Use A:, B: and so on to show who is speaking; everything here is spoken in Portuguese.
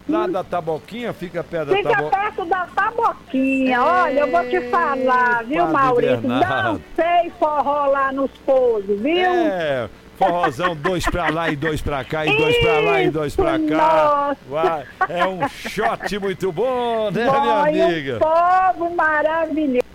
A: lá da Taboquinha, fica perto da
B: Fica
A: Taboquinha.
B: perto da Taboquinha. Olha, eu vou te falar, viu,
A: Padre
B: Maurício?
A: Bernardo.
B: Dancei forró lá nos pousos, viu?
A: É, forrozão, 2 pra lá e 2 pra cá, e 2 pra lá e 2 pra cá. Vai, é um shot muito bom, né, minha
B: Olha,
A: amiga?
B: um povo maravilhoso.